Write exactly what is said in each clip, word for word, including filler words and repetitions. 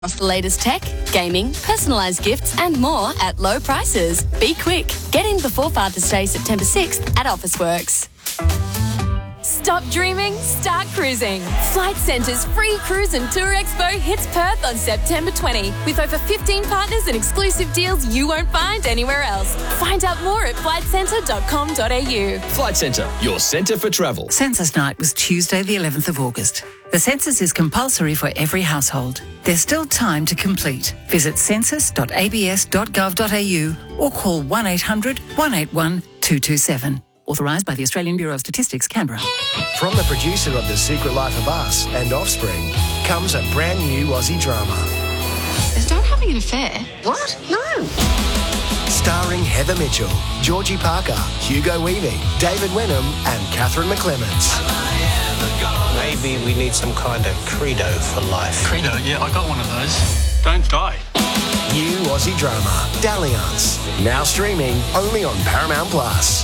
Off the latest tech, gaming, personalised gifts and more at low prices. Be quick. Get in before Father's Day, September sixth at Officeworks. Stop dreaming, start cruising. Flight Centre's free cruise and tour expo hits Perth on September twentieth with over fifteen partners and exclusive deals you won't find anywhere else. Find out more at flight centre dot com dot a u. Flight Centre, your centre for travel. Census night was Tuesday the eleventh of August. The census is compulsory for every household. There's still time to complete. Visit census dot a b s dot gov dot a u or call one eight hundred, one eight one, two two seven. Authorised by the Australian Bureau of Statistics, Canberra. From the producer of The Secret Life of Us and Offspring comes a brand new Aussie drama. Is Dad having an affair? What? No. Starring Heather Mitchell, Georgie Parker, Hugo Weaving, David Wenham and Catherine McClements. Maybe we need some kind of credo for life. Credo? Yeah, I got one of those. Don't die. New Aussie drama, Dalliance. Now streaming only on Paramount Plus.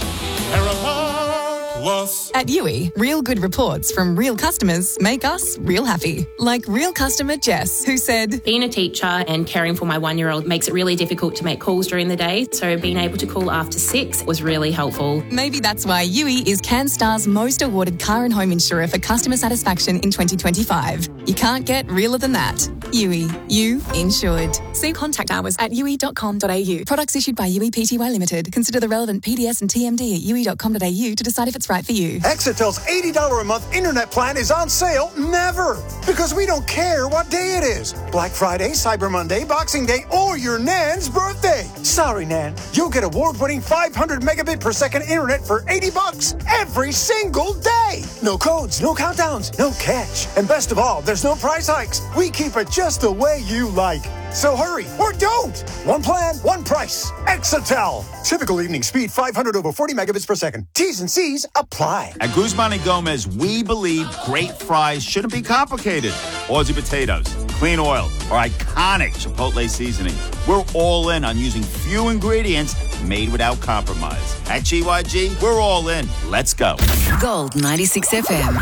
At U I, real good reports from real customers make us real happy. Like real customer Jess, who said, being a teacher and caring for my one-year-old makes it really difficult to make calls during the day, so being able to call after six was really helpful. Maybe that's why U I is CanStar's most awarded car and home insurer for customer satisfaction in twenty twenty-five. You can't get realer than that. U I, you insured. See contact hours at u i dot com dot a u. Products issued by U I Pty Limited. Consider the relevant P D S and T M D at u i dot com dot a u to decide if it's right for you. Exitel's eighty dollars a month internet plan is on sale never, because we don't care what day it is. Black Friday, Cyber Monday, Boxing Day, or your Nan's birthday. Sorry, Nan. You'll get award-winning five hundred megabit per second internet for eighty bucks every single day. No codes, no countdowns, no catch. And best of all, there's no price hikes. We keep it just the way you like. So hurry, or don't. One plan, one price. Exitel. Typical evening speed, five hundred over forty megabits per second. T's and C's apply. At Guzman and Gomez, we believe great fries shouldn't be complicated. Aussie potatoes, clean oil, or iconic Chipotle seasoning. We're all in on using few ingredients made without compromise. At G Y G, we're all in. Let's go. Gold ninety-six F M.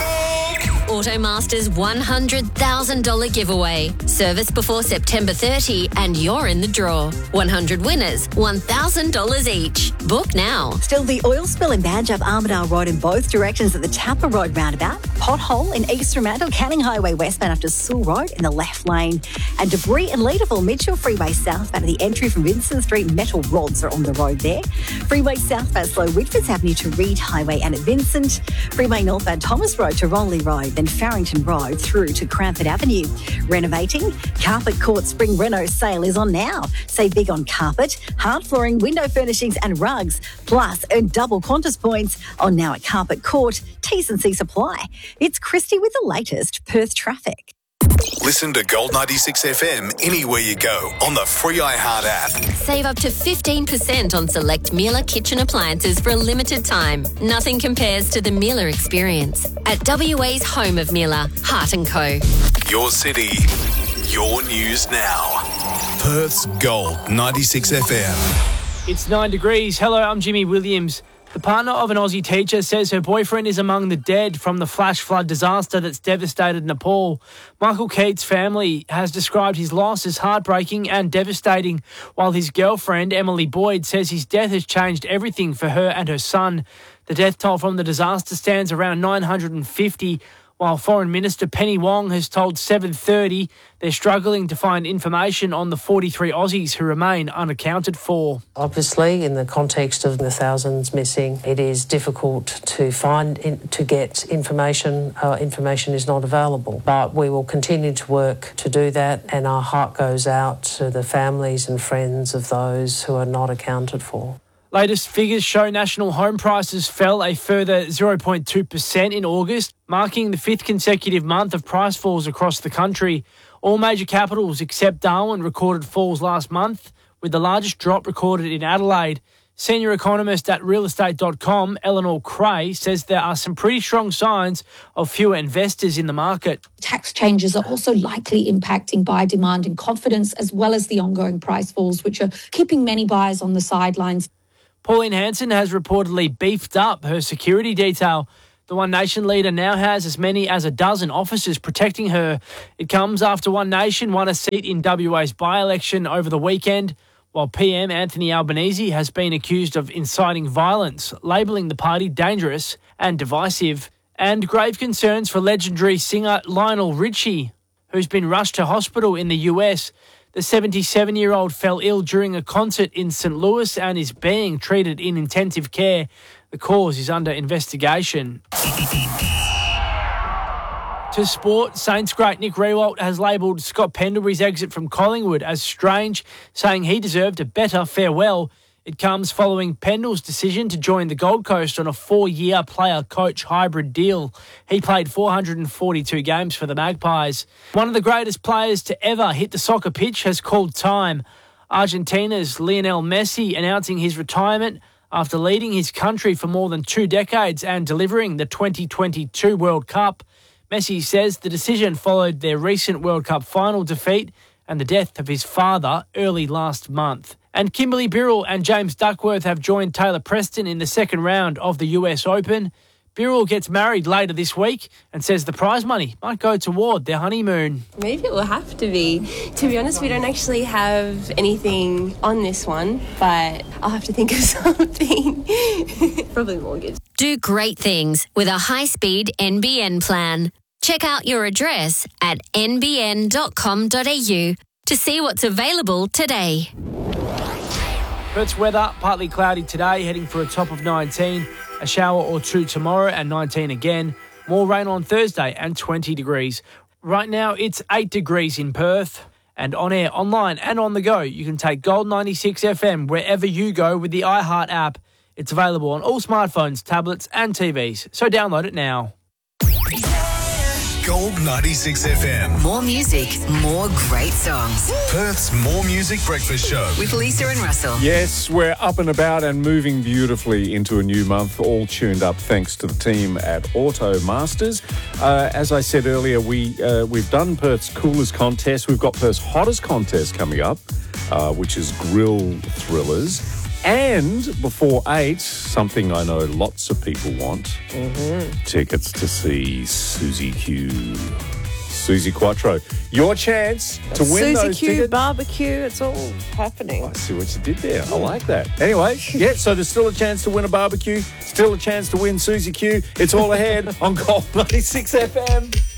Automaster's one hundred thousand dollars giveaway. Service before September thirtieth and you're in the draw. one hundred winners, one thousand dollars each. Book now. Still the oil spill in Badge up Armidale Road in both directions at the Tapper Road roundabout. Pothole in East Fremantle, Canning Highway westbound after Sewell Road in the left lane. And debris in Leederville, Mitchell Freeway southbound at the entry from Vincent Street. Metal rods are on the road there. Freeway southbound slow Whitfords Avenue to Reed Highway and at Vincent. Freeway northbound Thomas Road to Ronley Road. Then Farrington Road through to Cranford Avenue. Renovating? Carpet Court Spring Reno sale is on now. Save big on carpet, hard flooring, window furnishings and rugs. Plus, earn double Qantas points on now at Carpet Court. T's and C supply. It's Christy with the latest Perth traffic. Listen to Gold ninety-six F M anywhere you go on the free iHeart app. Save up to fifteen percent on select Miele kitchen appliances for a limited time. Nothing compares to the Miele experience. At W A's home of Miele, Hart and Co. Your city, your news now. Perth's Gold ninety-six F M. It's nine degrees. Hello, I'm Jimmy Williams. The partner of an Aussie teacher says her boyfriend is among the dead from the flash flood disaster that's devastated Nepal. Michael Keate's family has described his loss as heartbreaking and devastating, while his girlfriend, Emily Boyd, says his death has changed everything for her and her son. The death toll from the disaster stands around nine hundred fifty, while Foreign Minister Penny Wong has told seven thirty they're struggling to find information on the forty-three Aussies who remain unaccounted for. Obviously, in the context of the thousands missing, it is difficult to find, in, to get information. Uh, information is not available, but we will continue to work to do that, and our heart goes out to the families and friends of those who are not accounted for. Latest figures show national home prices fell a further zero point two percent in August, marking the fifth consecutive month of price falls across the country. All major capitals except Darwin recorded falls last month, with the largest drop recorded in Adelaide. Senior economist at real estate dot com, Eleanor Cray, says there are some pretty strong signs of fewer investors in the market. Tax changes are also likely impacting buyer demand and confidence, as well as the ongoing price falls, which are keeping many buyers on the sidelines. Pauline Hanson has reportedly beefed up her security detail. The One Nation leader now has as many as a dozen officers protecting her. It comes after One Nation won a seat in W A's by-election over the weekend, while P M Anthony Albanese has been accused of inciting violence, labelling the party dangerous and divisive. And grave concerns for legendary singer Lionel Richie, who's been rushed to hospital in the U S. The seventy-seven-year-old fell ill during a concert in Saint Louis and is being treated in intensive care. The cause is under investigation. To sport, Saints great Nick Riewoldt has labelled Scott Pendlebury's exit from Collingwood as strange, saying he deserved a better farewell. It comes following Pendle's decision to join the Gold Coast on a four-year player-coach hybrid deal. He played four hundred forty-two games for the Magpies. One of the greatest players to ever hit the soccer pitch has called time. Argentina's Lionel Messi announcing his retirement after leading his country for more than two decades and delivering the twenty twenty-two World Cup. Messi says the decision followed their recent World Cup final defeat and the death of his father early last month. And Kimberly Birrell and James Duckworth have joined Taylor Preston in the second round of the U S Open. Birrell gets married later this week and says the prize money might go toward their honeymoon. Maybe it will have to be. To be honest, we don't actually have anything on this one, but I'll have to think of something. Probably mortgage. Do great things with a high-speed N B N plan. Check out your address at n b n dot com dot a u to see what's available today. Perth's weather, partly cloudy today, heading for a top of nineteen. A shower or two tomorrow and nineteen again. More rain on Thursday and twenty degrees. Right now, it's eight degrees in Perth. And on air, online and on the go, you can take Gold ninety-six F M wherever you go with the iHeart app. It's available on all smartphones, tablets and T Vs. So download it now. Gold ninety-six F M. More music, more great songs. Perth's More Music Breakfast Show. With Lisa and Russell. Yes, we're up and about and moving beautifully into a new month, all tuned up thanks to the team at Auto Masters. Uh, as I said earlier, we, uh, we've done Perth's coolest contest. We've got Perth's hottest contest coming up, uh, which is Grill Thrillers. And before eight, something I know lots of people want, mm-hmm. tickets to see Susie Q. Susie Quattro. Your chance to win Susie those Q tickets. barbecue, it's all happening. I see what you did there. I like that. Anyway, yeah, so there's still a chance to win a barbecue, still a chance to win Susie Q. It's all ahead on Gold ninety-six F M.